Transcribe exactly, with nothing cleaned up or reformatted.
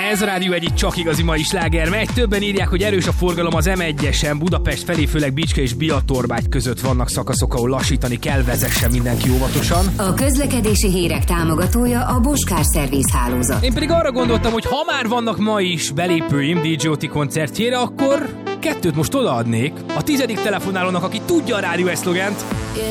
Ez a Rádió egyik csak igazi mai sláger megy. Többen írják, hogy erős a forgalom az em egyesen, Budapest felé, főleg Bicske és Biatorbágy között vannak szakaszok, ahol lassítani kell, vezessen mindenki óvatosan. A közlekedési hírek támogatója a Boskár Szerviz hálózat. Én pedig arra gondoltam, hogy ha már vannak ma is belépőim dé jé o té koncertjére, akkor kettőt most odaadnék a tizedik telefonálónak, aki tudja a rádió szlogent.